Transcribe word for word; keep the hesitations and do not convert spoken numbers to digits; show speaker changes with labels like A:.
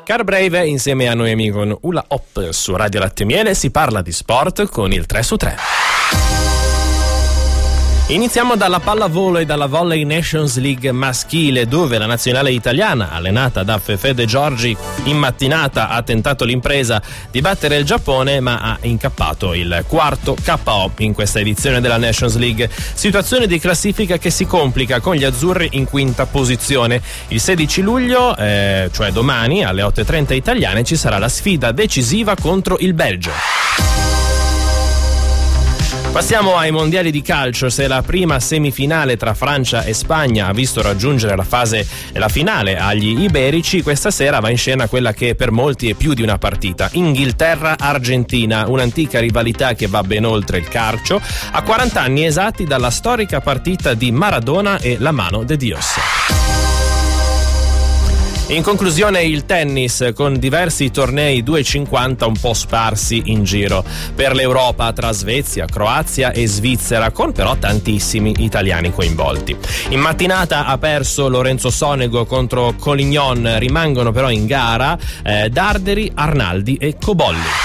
A: Car Brave insieme a Noemi con Hula Hop su Radio Latte e Miele, si parla di sport con il tre su tre. Iniziamo dalla pallavolo e dalla Volley Nations League maschile, dove la nazionale italiana, allenata da Fefe De Giorgi, in mattinata ha tentato l'impresa di battere il Giappone, ma ha incappato il quarto K O in questa edizione della Nations League. Situazione di classifica che si complica con gli azzurri in quinta posizione. Il sedici luglio, eh, cioè domani alle otto e trenta italiane, ci sarà la sfida decisiva contro il Belgio. Passiamo ai mondiali di calcio. Se la prima semifinale tra Francia e Spagna ha visto raggiungere la fase e la finale agli iberici, questa sera va in scena quella che per molti è più di una partita: Inghilterra-Argentina, un'antica rivalità che va ben oltre il calcio, a quaranta anni esatti dalla storica partita di Maradona e la mano de Dios. In conclusione il tennis, con diversi tornei due cinquanta un po' sparsi in giro per l'Europa tra Svezia, Croazia e Svizzera, con però tantissimi italiani coinvolti. In mattinata ha perso Lorenzo Sonego contro Collignon, rimangono però in gara eh, Darderi, Arnaldi e Cobolli.